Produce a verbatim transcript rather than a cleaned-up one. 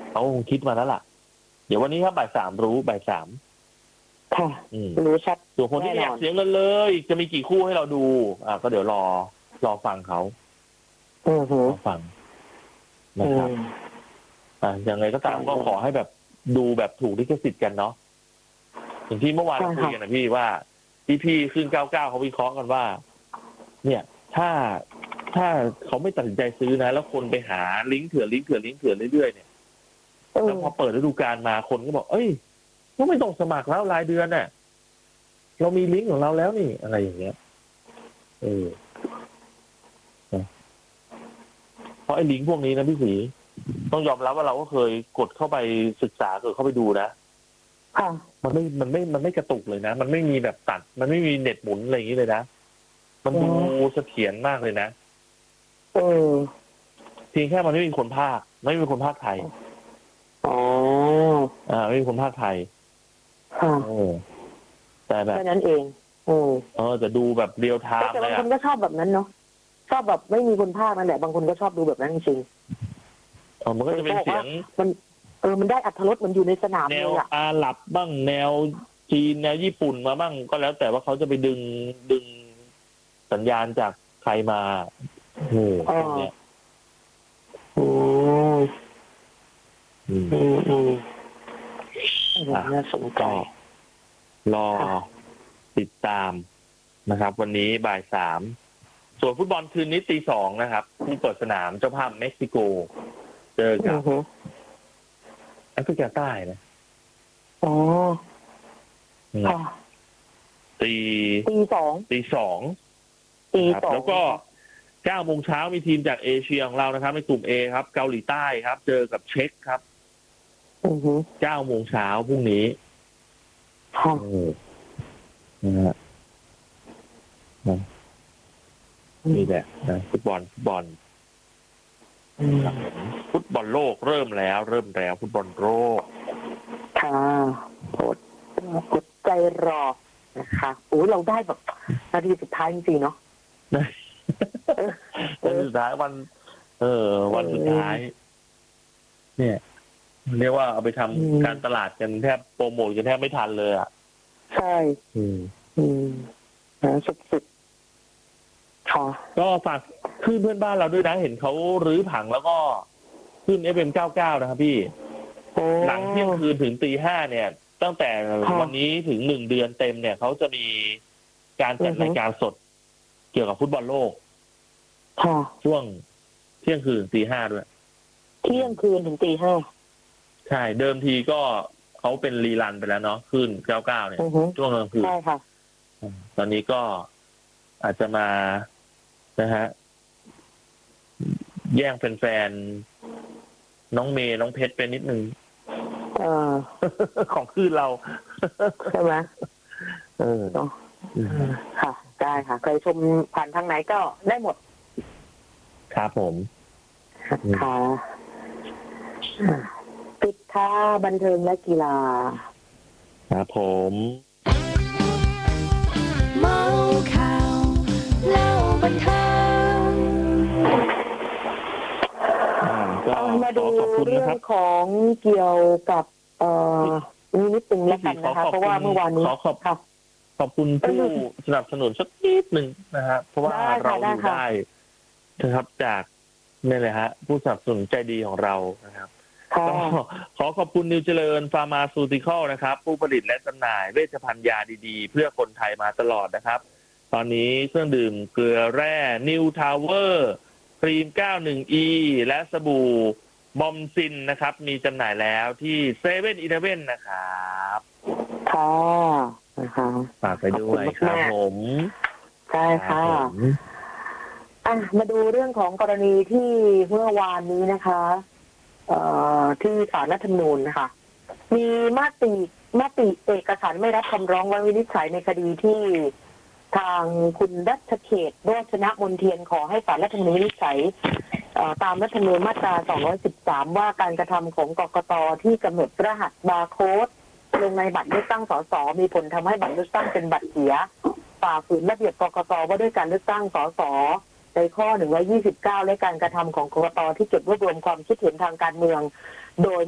เขาคงคิดมาแล้วล่ะเดี๋ยววันนี้ครับบ่ายสามรู้บ่ายสามค่ะรู้ชัดส่วนคนที่อยากเสียเงินเลยจะมีกี่คู่ให้เราดูอ่าก็เดี๋ยวรอรอฟังเขารอฟังนะครับอ่าอย่างไรก็ตามก็ขอให้แบบดูแบบถูกลิขสิทธิ์กันเนาะอย่างที่เมื่อวานเราคุยกันนะพี่ว่าพี่พี่ขึ้นเก้าเก้าเขาวิเคราะห์กันว่าเนี่ยถ้าถ้าเขาไม่ตัดสินใจซื้อนะแล้วคนไปหาลิงก์เถื่อนลิงก์เถื่อนลิงก์เถื่อนเรื่อยๆเนี่ยแล้วพอเปิดฤดูกาลมาคนก็บอกเอ้ยก็ไม่ต้องสมัครแล้วรายเดือนน่ะเรามีลิงก์ของเราแล้วนี่อะไรอย่างเงี้ยเออเพราะไอ้ลิงก์พวกนี้นะพี่ศรีต้องยอมรับว่าเราก็เคยกดเข้าไปศึกษาเคยเข้าไปดูนะมันไม่มันไม่มันไม่กระตุกเลยนะมันไม่มีแบบตัดมันไม่มีเน็ตหมุนอะไรอย่างนี้เลยนะมันดูเสถียรมากเลยนะเออเพียงแค่มันไม่มีคนภาคไม่มีคนภาคไทยอ๋ออ่าไม่มีคนภาคไทยค่ะแต่แบบแค่นั้นเองเออเออจะดูแบบเรียลไทม์แต่บางคนก็ชอบแบบนั้นเนาะชอบแบบไม่มีคนภาคนั่นแหละบางคนก็ชอบดูแบบนั้นจริงเออมันก็จะเป็นเสียงมันเออมันได้อรรถรสมันอยู่ในสนามแนเลวยอะอาหรับบ้างแนวจีนแนวญี่ปุ่นมาบ้างก็แล้วแต่ว่าเขาจะไปดึงดึงสัญญาณจากใครมาโอ้โหเนี่ยโอ้อืมอืมน่าสนใจรอติดตามนะครับวันนี้บ่ายสามส่วนฟุตบอลคืนนี้ตีสองนะครับที่เปิดสนามเจ้าภาพเม็กซิโกเจอกับแอฟริกาใต้นะอ๋อตีตีสองตีสองตีสองแล้วก็เก้าโมงเช้ามีทีมจากเอเชียของเรานะครับในกลุ่ม A ครับเกาหลีใต้ครับเจอกับเช็กครับเก้าโมงเช้าพรุ่งนี้นะฮะนี่แหละนะฟุตบอลฟุตบอลฟุตบอลโลกเริ่มแล้วเริ่มแล้วฟุตบอลโลกค่ะอดอดใจรอนะคะโอ้เราได้แบบนาทีสุดท้ายจริงๆเนาะวันสุดท้ายวันเออวันสุดท้ายเนี่ยเรียกว่าเอาไปทำการตลาดกันแทบโปรโมทกันแทบไม่ทันเลยอ่ะใช่อืมอืมนะสุดๆค่ะก็ฝากขึ้นเพื่อนบ้านเราด้วยนะเห็นเขารื้อผังแล้วก็ขึ้น เอฟ เอ็ม เก้าสิบเก้านะครับพี่หลังเที่ยงคืนถึงตีห้าเนี่ยตั้งแต่วันนี้ถึงหนึ่งเดือนเต็มเนี่ยเขาจะมีการจัดรายการสดเกี่ยวกับฟุตบอลโลกช่วงเที่ยงคืนตีห้าด้วยเที่ยงคืนถึงตีห้าใช่เดิมทีก็เขาเป็นรีรันไปแล้วเนาะขึ้นเก้าเก้าเนี่ยช่วงกลางคืนใช่ค่ะตอนนี้ก็อาจจะมานะฮะแย่งแฟนๆน้องเมย์น้องเพชรไปนิดนึงของคืนเราใช่ไหมเออค่ะได้ค่ะใครชมผ่านทางไหนก็ได้หมดครับผมค่ะปิดท้าบันเทิงและกีฬาครับผมเมาข่าวเล่าบันเทิงมาดูเรื่องของเกี่ยวกับเอ่อนี่นิดนึงแล้วกันนะคะเพราะว่าเมื่อวานนี้ขอขอบคุณผู้สนับสนุนสักนิดหนึ่งนะฮะเพราะว่าเราอยู่ได้นะครับจากนี่เลยฮะผู้สนับสนุนใจดีของเรานะครับก็ขอขอบคุณนิวเจริญฟาร์มาซูติคอลนะครับผู้ผลิตและจำหน่ายเวชภัณฑ์ยาดีๆเพื่อคนไทยมาตลอดนะครับตอนนี้เครื่องดื่มเกลือแร่นิวทาวเวอร์ครีม เก้าสิบเอ็ด อี และสบู่บอมซินนะครับมีจำหน่ายแล้วที่เซเว่นอีเลฟเว่นนะครับค่ะนะคะฝากไปด้วยครับผมใช่ค่ะอ่ะมาดูเรื่องของกรณีที่เมื่อวานนี้นะคะเอ่อที่ศาลรัฐธรรมนูญนะคะมีมติมติเอกสารไม่รับคำร้องไว้วินิจฉัยในคดีที่ทางคุณรัชเขตโรจนมนเทียนขอให้ศาลรัฐธรรมนูญวินิจฉัยตามรัฐธรรมนูญมาตราสองร้อยสิบสามว่าการกระทำของกกต.ที่กำหนดรหัสบาร์โค้ดลงในบัตรเลือกตั้งสสมีผลทำให้บัตรเลือกตั้งเป็นบัตรเสียฝ่าฝืนระเบียบกกต.ว่าด้วยการเลือกตั้งสสในข้อหนึ่งร้อยยี่สิบเก้าและการกระทำของกกต.ที่เก็บรวบรวมความคิดเห็นทางการเมืองโดย